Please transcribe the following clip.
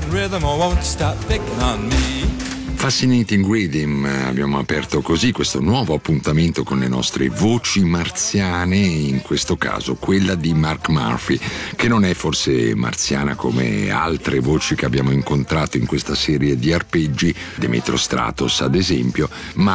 rhythm, oh, won't you stop picking on me? Fascinating Rhythm, abbiamo aperto così questo nuovo appuntamento con le nostre voci marziane, in questo caso quella di Mark Murphy, che non è forse marziana come altre voci che abbiamo incontrato in questa serie di arpeggi, Demetro Stratos ad esempio, ma